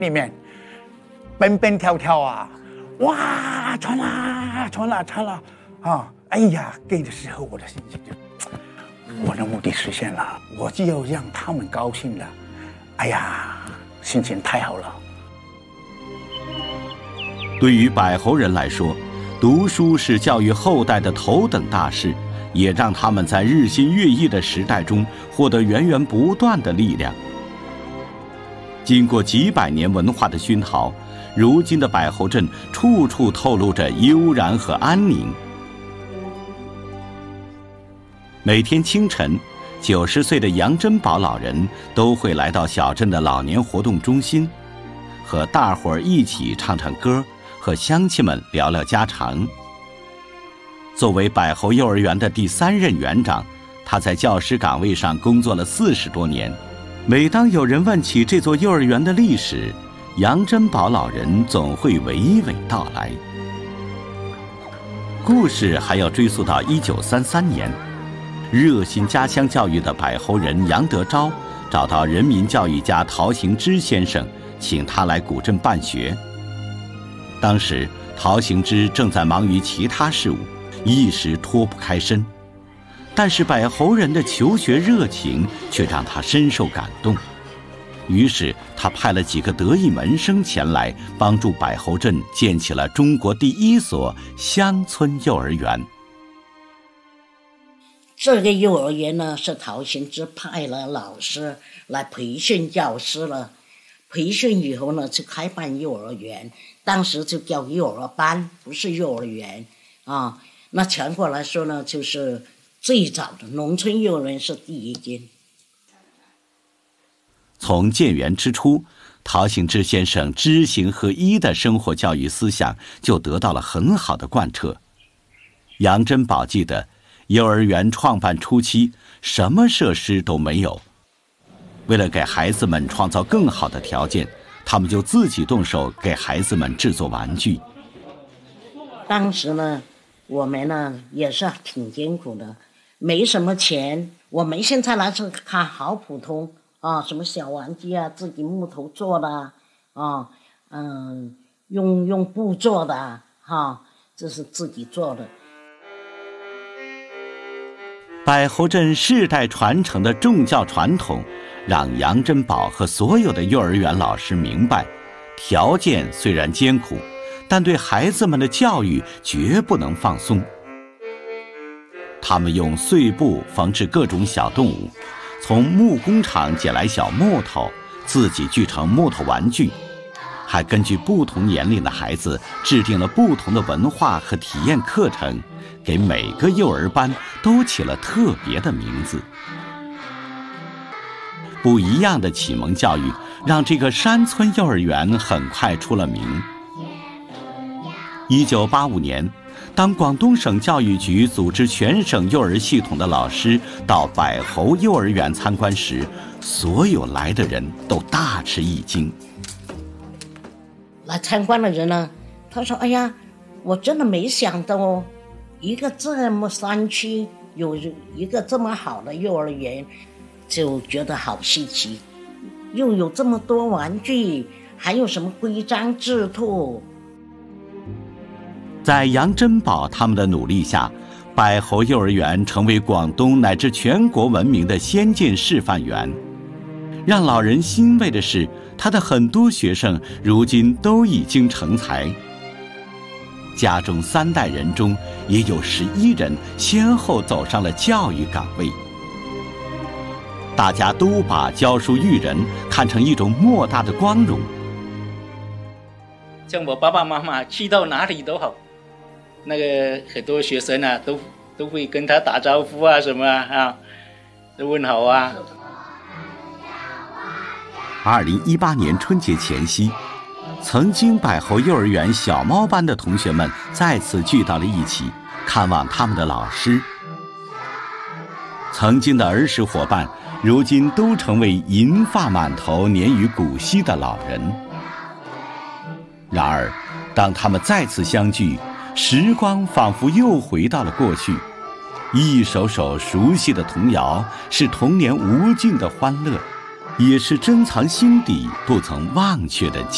里面蹦蹦跳跳啊，哇，穿了啊！哎呀，给的时候我的心情就，我的目的实现了，我就要让他们高兴了。哎呀，心情太好了。 对于柏侯人来说，读书是教育后代的头等大事，也让他们在日新月异的时代中获得源源不断的力量。经过几百年文化的熏陶，如今的柏侯镇处处透露着悠然和安宁。每天清晨，90岁的杨珍宝老人都会来到小镇的老年活动中心，和大伙儿一起唱唱歌，和乡亲们聊聊家常。作为柏侯幼儿园的第3任园长，他在教师岗位上工作了40多年。每当有人问起这座幼儿园的历史，杨珍宝老人总会娓娓道来。故事还要追溯到1933年，热心家乡教育的柏侯人杨德昭找到人民教育家陶行知先生，请他来古镇办学。当时陶行知正在忙于其他事务，一时脱不开身，但是柏侯人的求学热情却让他深受感动。于是他派了几个得意门生前来，帮助柏侯镇建起了中国第1所乡村幼儿园。 这个幼儿园呢，是陶行知派了老师来培训教师了，培训以后呢，就开办幼儿园，当时就叫幼儿班，不是幼儿园啊。那全国来说呢，就是最早的农村幼儿园是第1间。 从建园之初，陶行知先生知行合一的生活教育思想就得到了很好的贯彻。杨珍宝记得，幼儿园创办初期，什么设施都没有。为了给孩子们创造更好的条件，他们就自己动手给孩子们制作玩具。 当时呢，我们呢也是挺艰苦的，没什么钱。我们现在来说看好普通啊，什么小玩具啊，自己木头做的啊，用布做的哈，这是自己做的。 柏侯镇世代传承的重教传统，让杨珍宝和所有的幼儿园老师明白，条件虽然艰苦，但对孩子们的教育绝不能放松。他们用碎布缝制各种小动物，从木工厂捡来小木头，自己锯成木头玩具，还根据不同年龄的孩子制定了不同的文化和体验课程，给每个幼儿班都起了特别的名字。不一样的启蒙教育让这个山村幼儿园很快出了名。1985年，当广东省教育局组织全省幼儿系统的老师到柏侯幼儿园参观时，所有来的人都大吃一惊。 来参观的人呢，他说：“哎呀，我真的没想到哦，一个这么山区有一个这么好的幼儿园，就觉得好稀奇，又有这么多玩具，还有什么规章制度。” 在杨珍宝他们的努力下，柏侯幼儿园成为广东乃至全国闻名的先进示范园。让老人欣慰的是，他的很多学生如今都已经成才。家中3代人中，也有11人先后走上了教育岗位。大家都把教书育人看成一种莫大的光荣。 像我爸爸妈妈去到哪里都好，那个很多学生啊，都会跟他打招呼啊，什么啊，都问好啊。 2018年春节前夕，曾经柏侯幼儿园小猫班的同学们再次聚到了一起，看望他们的老师。曾经的儿时伙伴，如今都成为银发满头、年逾古稀的老人。然而，当他们再次相聚，时光仿佛又回到了过去，一首首熟悉的童谣，是童年无尽的欢乐，也是珍藏心底不曾忘却的